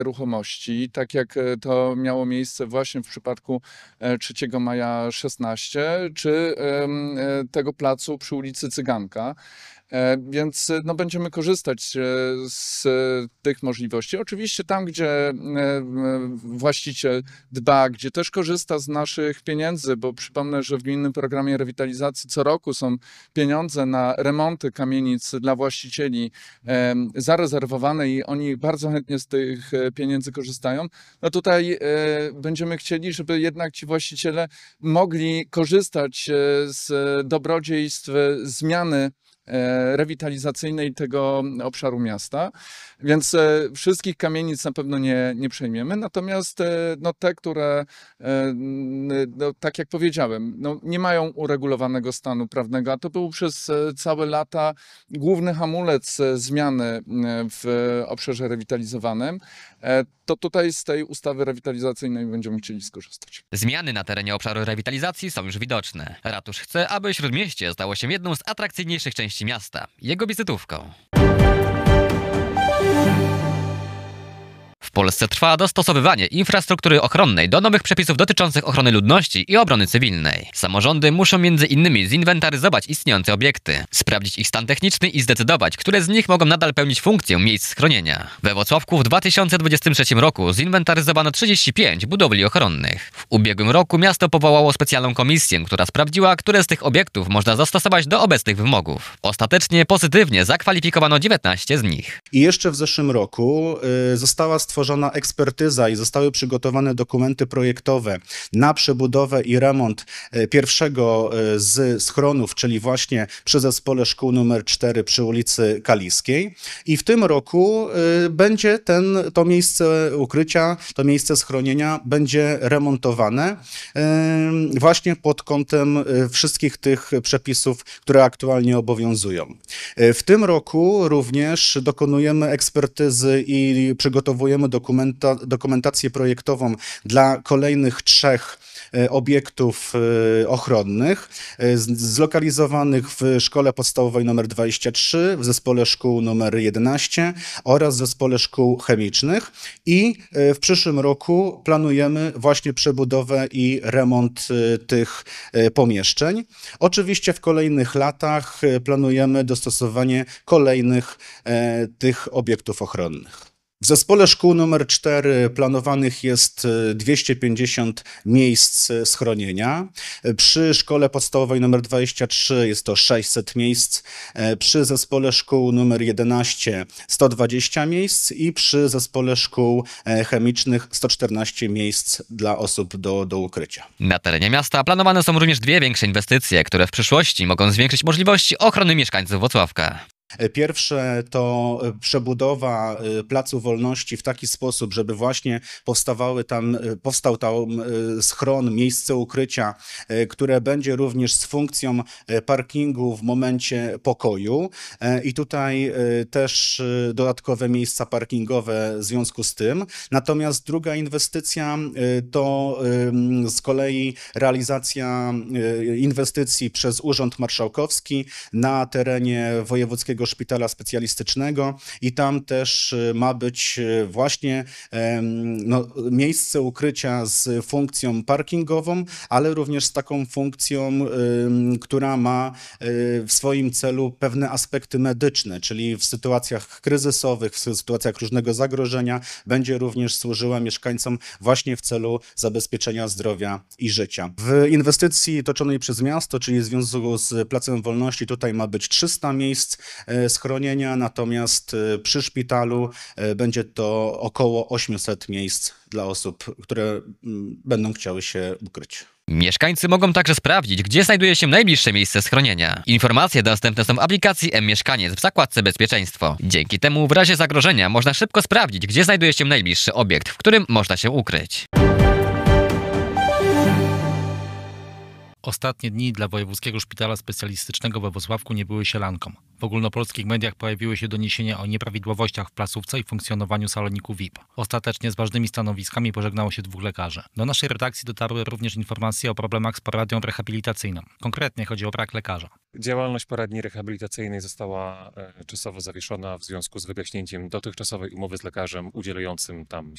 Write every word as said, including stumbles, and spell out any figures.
ruchomości, tak jak to miało miejsce właśnie w przypadku trzeciego maja szesnaście, czy tego placu przy ulicy Cyganka. Więc no, będziemy korzystać z tych możliwości. Oczywiście tam, gdzie właściciel dba, gdzie też korzysta z naszych pieniędzy, bo przypomnę, że w Gminnym Programie Rewitalizacji co roku są pieniądze na remonty kamienic dla właścicieli zarezerwowane i oni bardzo chętnie z tych pieniędzy korzystają. No tutaj będziemy chcieli, żeby jednak ci właściciele mogli korzystać z dobrodziejstw zmiany rewitalizacyjnej tego obszaru miasta, więc wszystkich kamienic na pewno nie, nie przejmiemy, natomiast no, te, które, no, tak jak powiedziałem, no, nie mają uregulowanego stanu prawnego, a to był przez całe lata główny hamulec zmiany w obszarze rewitalizowanym, to tutaj z tej ustawy rewitalizacyjnej będziemy chcieli skorzystać. Zmiany na terenie obszaru rewitalizacji są już widoczne. Ratusz chce, aby Śródmieście stało się jedną z atrakcyjniejszych części miasta, jego wizytówką. W Polsce trwa dostosowywanie infrastruktury ochronnej do nowych przepisów dotyczących ochrony ludności i obrony cywilnej. Samorządy muszą między innymi zinwentaryzować istniejące obiekty, sprawdzić ich stan techniczny i zdecydować, które z nich mogą nadal pełnić funkcję miejsc schronienia. We Włocławku w dwa tysiące dwudziestym trzecim roku zinwentaryzowano trzydzieści pięć budowli ochronnych. W ubiegłym roku miasto powołało specjalną komisję, która sprawdziła, które z tych obiektów można zastosować do obecnych wymogów. Ostatecznie pozytywnie zakwalifikowano dziewiętnaście z nich. I jeszcze w zeszłym roku y, została stworzona ekspertyza i zostały przygotowane dokumenty projektowe na przebudowę i remont pierwszego z schronów, czyli właśnie przy Zespole Szkół numer cztery przy ulicy Kaliskiej. I w tym roku będzie ten, to miejsce ukrycia, to miejsce schronienia będzie remontowane właśnie pod kątem wszystkich tych przepisów, które aktualnie obowiązują. W tym roku również dokonujemy ekspertyzy i przygotowujemy dokumenta, dokumentację projektową dla kolejnych trzech obiektów ochronnych zlokalizowanych w Szkole Podstawowej nr dwadzieścia trzy, w Zespole Szkół nr jedenaście oraz w Zespole Szkół Chemicznych i w przyszłym roku planujemy właśnie przebudowę i remont tych pomieszczeń. Oczywiście w kolejnych latach planujemy dostosowanie kolejnych tych obiektów ochronnych. W Zespole Szkół numer cztery planowanych jest dwieście pięćdziesiąt miejsc schronienia. Przy Szkole Podstawowej nr dwadzieścia trzy jest to sześćset miejsc. Przy Zespole Szkół numer jedenaście sto dwadzieścia miejsc i przy Zespole Szkół Chemicznych sto czternaście miejsc dla osób do, do ukrycia. Na terenie miasta planowane są również dwie większe inwestycje, które w przyszłości mogą zwiększyć możliwości ochrony mieszkańców Włocławka. Pierwsze to przebudowa Placu Wolności w taki sposób, żeby właśnie powstawały tam, powstał tam schron, miejsce ukrycia, które będzie również z funkcją parkingu w momencie pokoju i tutaj też dodatkowe miejsca parkingowe w związku z tym. Natomiast druga inwestycja to z kolei realizacja inwestycji przez Urząd Marszałkowski na terenie wojewódzkiego Szpitala Specjalistycznego i tam też ma być właśnie no, miejsce ukrycia z funkcją parkingową, ale również z taką funkcją, która ma w swoim celu pewne aspekty medyczne, czyli w sytuacjach kryzysowych, w sytuacjach różnego zagrożenia będzie również służyła mieszkańcom właśnie w celu zabezpieczenia zdrowia i życia. W inwestycji toczonej przez miasto, czyli w związku z Placem Wolności, tutaj ma być trzysta miejsc schronienia, natomiast przy szpitalu będzie to około osiemset miejsc dla osób, które będą chciały się ukryć. Mieszkańcy mogą także sprawdzić, gdzie znajduje się najbliższe miejsce schronienia. Informacje dostępne są w aplikacji M-Mieszkaniec w zakładce Bezpieczeństwo. Dzięki temu w razie zagrożenia można szybko sprawdzić, gdzie znajduje się najbliższy obiekt, w którym można się ukryć. Ostatnie dni dla Wojewódzkiego Szpitala Specjalistycznego we Włocławku nie były sielanką. W ogólnopolskich mediach pojawiły się doniesienia o nieprawidłowościach w placówce i funkcjonowaniu saloniku V I P. Ostatecznie z ważnymi stanowiskami pożegnało się dwóch lekarzy. Do naszej redakcji dotarły również informacje o problemach z poradnią rehabilitacyjną. Konkretnie chodzi o brak lekarza. Działalność poradni rehabilitacyjnej została e, czasowo zawieszona w związku z wygaśnięciem dotychczasowej umowy z lekarzem udzielającym tam